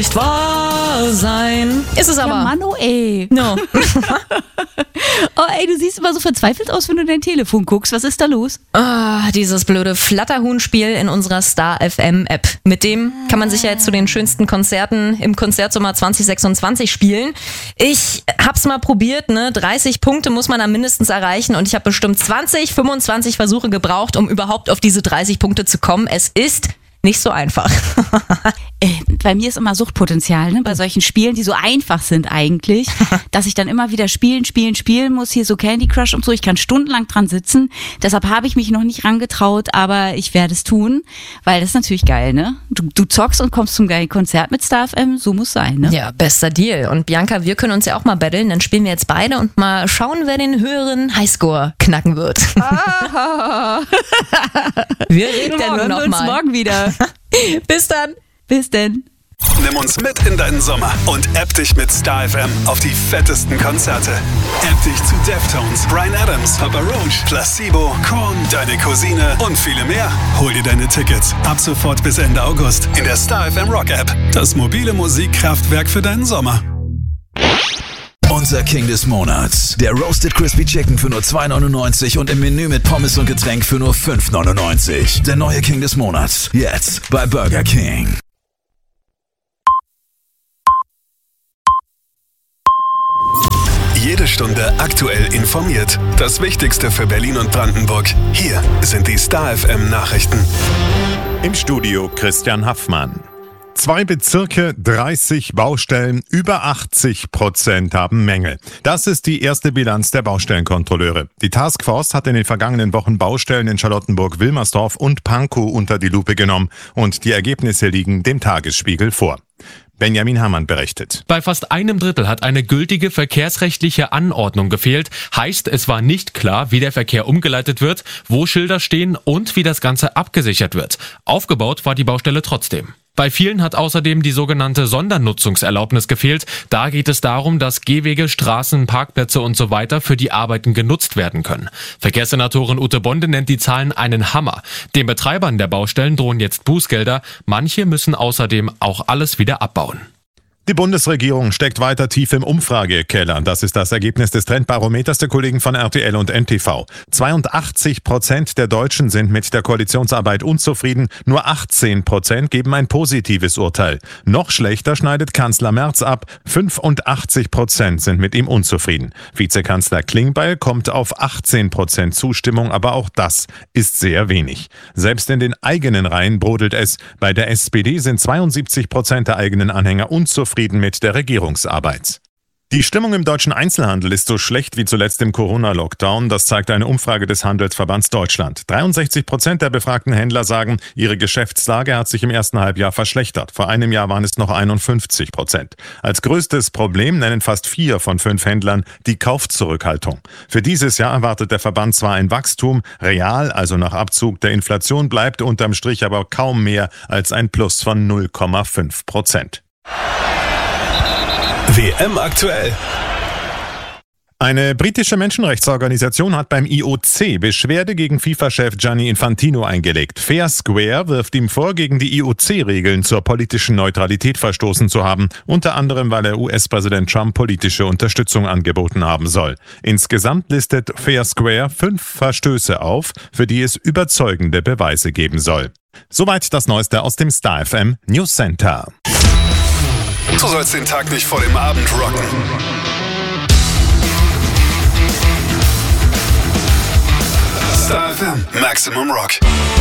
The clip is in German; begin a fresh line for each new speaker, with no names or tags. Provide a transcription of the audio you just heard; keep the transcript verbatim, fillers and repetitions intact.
Nicht wahr sein. Ist es aber.
Ja, Mano, ey.
No.
Oh, ey, du siehst immer so verzweifelt aus, wenn du dein Telefon guckst. Was ist da los?
Ah, dieses blöde Flatterhuhn-Spiel in unserer Star F M App. Mit dem kann man sich ja jetzt zu den schönsten Konzerten im Konzertsommer zwanzig sechsundzwanzig spielen. Ich hab's mal probiert, ne? dreißig Punkte muss man da mindestens erreichen und ich habe bestimmt zwanzig, fünfundzwanzig Versuche gebraucht, um überhaupt auf diese dreißig Punkte zu kommen. Es ist nicht so einfach.
Äh, bei mir ist immer Suchtpotenzial, ne? Bei solchen Spielen, die so einfach sind eigentlich, dass ich dann immer wieder spielen, spielen, spielen muss, hier so Candy Crush und so. Ich kann stundenlang dran sitzen. Deshalb habe ich mich noch nicht rangetraut, aber ich werde es tun, weil das ist natürlich geil, ne? Du, du zockst und kommst zum geilen Konzert mit Star F M, so muss sein, ne?
Ja, bester Deal. Und Bianca, wir können uns ja auch mal battlen, dann spielen wir jetzt beide und mal schauen, wer den höheren Highscore knacken wird. Wir reden
Dann
morgen
hören wir uns
nochmal.
morgen wieder.
Bis dann.
Bis denn.
Nimm uns mit in deinen Sommer und app dich mit Star F M auf die fettesten Konzerte. App dich zu Deftones, Bryan Adams, Papa Roach, Placebo, Korn, Deine Cousine und viele mehr. Hol dir deine Tickets ab sofort bis Ende August in der Star F M Rock App. Das mobile Musikkraftwerk für deinen Sommer.
Unser King des Monats. Der Roasted Crispy Chicken für nur zwei neunundneunzig und im Menü mit Pommes und Getränk für nur fünf neunundneunzig. Der neue King des Monats. Jetzt bei Burger King.
Jede Stunde aktuell informiert. Das Wichtigste für Berlin und Brandenburg. Hier sind die Star F M Nachrichten.
Im Studio Christian Haffmann. Zwei Bezirke, dreißig Baustellen, über achtzig Prozent haben Mängel. Das ist die erste Bilanz der Baustellenkontrolleure. Die Taskforce hat in den vergangenen Wochen Baustellen in Charlottenburg, Wilmersdorf und Pankow unter die Lupe genommen und die Ergebnisse liegen dem Tagesspiegel vor. Benjamin Herrmann berichtet.
Bei fast einem Drittel hat eine gültige verkehrsrechtliche Anordnung gefehlt. Heißt, es war nicht klar, wie der Verkehr umgeleitet wird, wo Schilder stehen und wie das Ganze abgesichert wird. Aufgebaut war die Baustelle trotzdem. Bei vielen hat außerdem die sogenannte Sondernutzungserlaubnis gefehlt. Da geht es darum, dass Gehwege, Straßen, Parkplätze und so weiter für die Arbeiten genutzt werden können. Verkehrssenatorin Ute Bonde nennt die Zahlen einen Hammer. Den Betreibern der Baustellen drohen jetzt Bußgelder. Manche müssen außerdem auch alles wieder abbauen.
Die Bundesregierung steckt weiter tief im Umfragekeller. Das ist das Ergebnis des Trendbarometers der Kollegen von R T L und N T V. zweiundachtzig Prozent der Deutschen sind mit der Koalitionsarbeit unzufrieden. Nur achtzehn Prozent geben ein positives Urteil. Noch schlechter schneidet Kanzler Merz ab. fünfundachtzig Prozent sind mit ihm unzufrieden. Vizekanzler Klingbeil kommt auf achtzehn Prozent Zustimmung, aber auch das ist sehr wenig. Selbst in den eigenen Reihen brodelt es. Bei der S P D sind zweiundsiebzig Prozent der eigenen Anhänger unzufrieden mit der Regierungsarbeit. Die Stimmung im deutschen Einzelhandel ist so schlecht wie zuletzt im Corona-Lockdown. Das zeigt eine Umfrage des Handelsverbands Deutschland. dreiundsechzig Prozent der befragten Händler sagen, ihre Geschäftslage hat sich im ersten Halbjahr verschlechtert. Vor einem Jahr waren es noch einundfünfzig Prozent. Als größtes Problem nennen fast vier von fünf Händlern die Kaufzurückhaltung. Für dieses Jahr erwartet der Verband zwar ein Wachstum, real, also nach Abzug der Inflation, bleibt unterm Strich aber kaum mehr als ein Plus von null Komma fünf Prozent.
W M aktuell.
Eine britische Menschenrechtsorganisation hat beim I O C Beschwerde gegen FIFA-Chef Gianni Infantino eingelegt. Fair Square wirft ihm vor, gegen die I O C-Regeln zur politischen Neutralität verstoßen zu haben, unter anderem, weil er U S-Präsident Trump politische Unterstützung angeboten haben soll. Insgesamt listet Fair Square fünf Verstöße auf, für die es überzeugende Beweise geben soll. Soweit das Neueste aus dem Star F M News Center.
Du sollst den Tag nicht vor dem Abend rocken. Star F M Maximum Rock.